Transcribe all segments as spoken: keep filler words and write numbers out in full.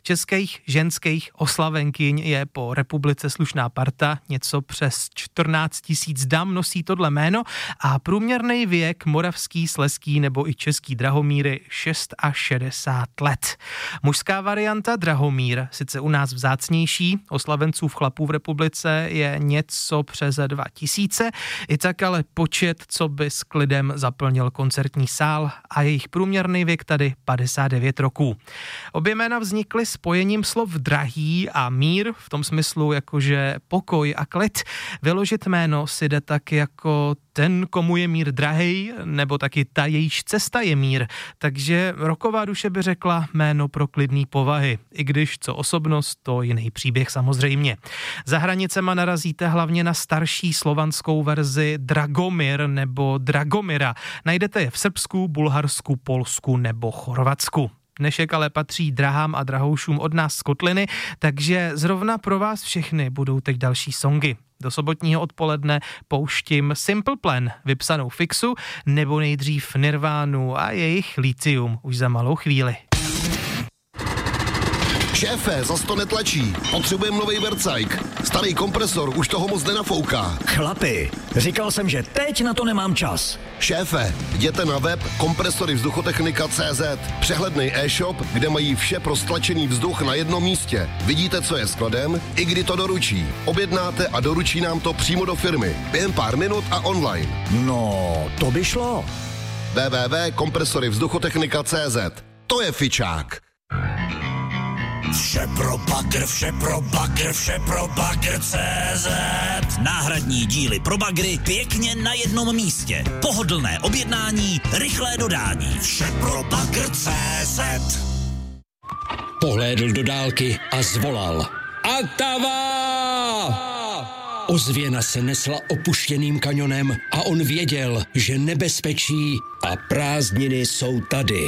Českých ženských oslavenkyň je po republice slušná parta, něco přes čtrnáct tisíc dam nosí tohle jméno a průměrný věk moravský, slezský nebo i český Drahomíry šedesát šest let. Mužská varianta Drahomír, sice u nás vzácnější, oslavenců v chlapů v republice je něco přes dva tisíce, i tak ale počet, co by s klidem zaplnil koncertní sál a jejich průměrný věk tady padesát devět roků. Obě jména vznikly spojením slov drahý a mír, v tom smyslu jakože pokoj a klid. Vyložit jméno si jde tak jako ten, komu je mír drahej, nebo taky ta, jejíž cesta je mír. Takže roková duše by řekla jméno pro klidný povahy, i když co osobnost, to jiný příběh samozřejmě. Za hranicema narazíte hlavně na starší slovanskou verzi Dragomir nebo Dragomira. Najdete je v Srbsku, Bulharsku, Polsku nebo Chorvatsku. Dnešek ale patří drahám a drahoušům od nás z kotliny, takže zrovna pro vás všechny budou teď další songy. Do sobotního odpoledne pouštím Simple Plan, vypsanou Fixu, nebo nejdřív Nirvánu a jejich Lithium už za malou chvíli. Šéfe, zas to netlačí. Potřebujeme novej vercajk. Starý kompresor už toho moc nenafouká. Chlapi, říkal jsem, že teď na to nemám čas. Šéfe, jděte na web kompresory vzduchotechnika tečka cé zet. Přehledný e-shop, kde mají vše pro stlačený vzduch na jednom místě. Vidíte, co je skladem, i kdy to doručí. Objednáte a doručí nám to přímo do firmy. Během pár minut a online. No, to by šlo. w w w tečka kompresory vzduchotechnika tečka cé zet. To je fičák. Vše pro bagr, vše pro bagr, vše pro bagr tečka cé zet. Náhradní díly pro bagry pěkně na jednom místě. Pohodlné objednání, rychlé dodání. Vše pro bagr tečka cé zet. Pohlédl do dálky a zvolal. Atava! Ozvěna se nesla opuštěným kanionem a on věděl, že nebezpečí a prázdniny jsou tady.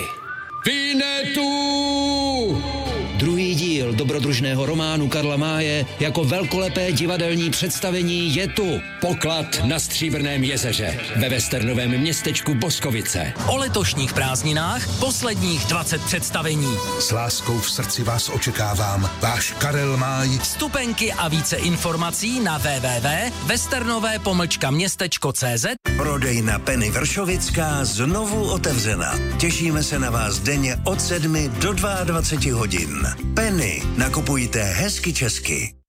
Vinetu! Druhý díl dobrodružného románu Karla Máje jako velkolepé divadelní představení je tu. Poklad na Stříbrném jezeře ve westernovém městečku Boskovice. O letošních prázdninách posledních dvacet představení. S láskou v srdci vás očekávám. Váš Karel Máj. Vstupenky a více informací na w w w tečka westernové pomlčka městečko tečka cé zet. Prodejna Penny Vršovická znovu otevřena. Těšíme se na vás denně od sedmi do dvaceti dvou hodin. Penny, nakupujte hezky česky.